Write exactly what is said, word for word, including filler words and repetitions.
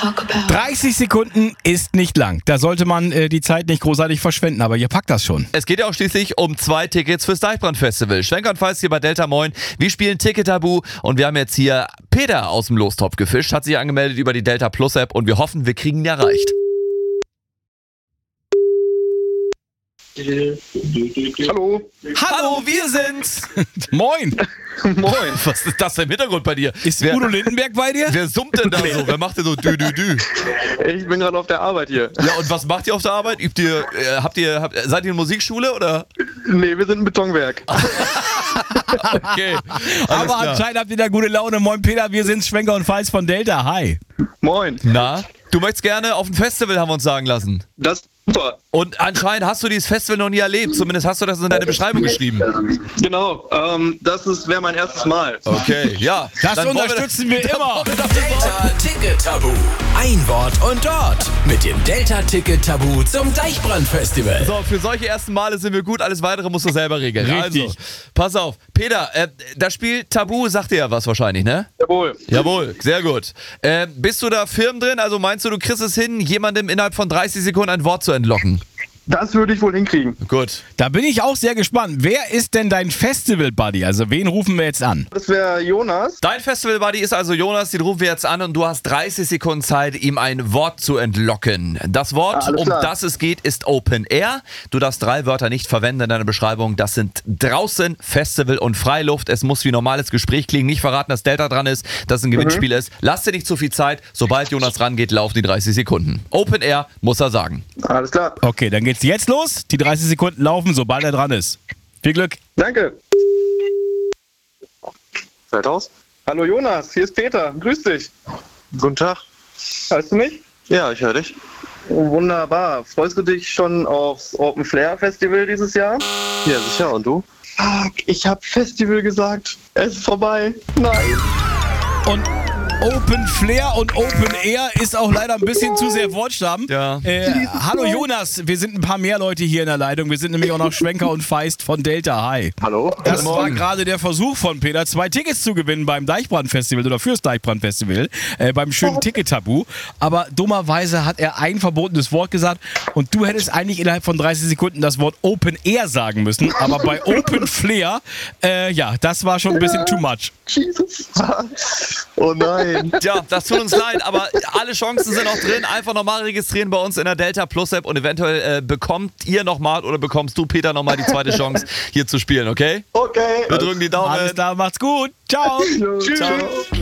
dreißig Sekunden ist nicht lang. Da sollte man äh, die Zeit nicht großartig verschwenden, aber ihr packt das schon. Es geht ja auch schließlich um zwei Tickets fürs Deichbrand-Festival. Schwenker und Falls hier bei Delta Moin. Wir spielen Ticket-Tabu und wir haben jetzt hier Peter aus dem Lostopf gefischt, hat sich angemeldet über die Delta Plus App und wir hoffen, wir kriegen ihn erreicht. Hallo. Hallo, wir sind's! Moin! Moin. Was ist das denn im Hintergrund bei dir? Ist wer, Udo Lindenberg bei dir? wer summt denn da so? Wer macht denn so dü dü dü? Ich bin gerade auf der Arbeit hier. Ja, und was macht ihr auf der Arbeit? Übt ihr, äh, habt ihr, habt, seid ihr in Musikschule oder? Nee, wir sind ein Betonwerk. Okay. Aber klar. anscheinend habt ihr da gute Laune. Moin Peter, wir sind Schwenker und Falls von Delta. Hi. Moin. Na? Du möchtest gerne auf ein Festival, haben wir uns sagen lassen. Das ist super. Und anscheinend hast du dieses Festival noch nie erlebt. Zumindest hast du das in deine Beschreibung geschrieben. Genau. Ähm, das wäre mein erstes Mal. Okay, ja. Das Dann wollen wir unterstützen wir, dann immer. wollen wir dafür sorgen. Delta Ticket Tabu. Ein Wort und dort. Mit dem Delta Ticket Tabu zum Deichbrand-Festival. So, für solche ersten Male sind wir gut. Alles Weitere musst du selber regeln. Richtig. Also, pass auf. Peter, äh, das Spiel Tabu sagt dir ja was wahrscheinlich, ne? Jawohl. Jawohl, sehr gut. Äh, bist du da firm drin? Also meinst du, du kriegst es hin, jemandem innerhalb von dreißig Sekunden ein Wort zu entlocken? Das würde ich wohl hinkriegen. Gut. Da bin ich auch sehr gespannt. Wer ist denn dein Festival-Buddy? Also wen rufen wir jetzt an? Das wäre Jonas. Dein Festival-Buddy ist also Jonas, den rufen wir jetzt an und du hast dreißig Sekunden Zeit, ihm ein Wort zu entlocken. Das Wort, Alles um klar. das es geht, ist Open Air. Du darfst drei Wörter nicht verwenden in deiner Beschreibung. Das sind draußen, Festival und Freiluft. Es muss wie normales Gespräch klingen. Nicht verraten, dass Delta dran ist, dass es ein Gewinnspiel Mhm. ist. Lass dir nicht zu viel Zeit. Sobald Jonas rangeht, laufen die dreißig Sekunden. Open Air, muss er sagen. Alles klar. Okay, dann geht's jetzt los. Die dreißig Sekunden laufen, sobald er dran ist. Viel Glück. Danke. Fällt aus. Hallo Jonas, hier ist Peter. Grüß dich. Guten Tag. Hörst du mich? Ja, ich höre dich. Oh, wunderbar. Freust du dich schon aufs Open Flair Festival dieses Jahr? Ja, sicher. Und du? Fuck, ich hab Festival gesagt. Es ist vorbei. Nein. Und Open Flair und Open Air ist auch leider ein bisschen zu sehr Wortstamm. Ja. Äh, hallo Jonas, wir sind ein paar mehr Leute hier in der Leitung. Wir sind nämlich auch noch Schwenker und Feist von Delta. Hi. Hallo? Das war gerade der Versuch von Peter, zwei Tickets zu gewinnen beim Deichbrand-Festival oder fürs Deichbrand-Festival, äh, beim schönen Ticket-Tabu. Aber dummerweise hat er ein verbotenes Wort gesagt und du hättest eigentlich innerhalb von dreißig Sekunden das Wort Open Air sagen müssen. Aber bei Open Flair, äh, ja, das war schon ein bisschen too much. Jesus. Oh nein. Ja, das tut uns leid, aber alle Chancen sind noch drin. Einfach nochmal registrieren bei uns in der Delta Plus App und eventuell äh, bekommt ihr nochmal oder bekommst du, Peter, nochmal die zweite Chance, hier zu spielen, okay? Okay. Wir drücken die Daumen. Alles klar, macht's gut. Ciao. Tschüss. Ciao.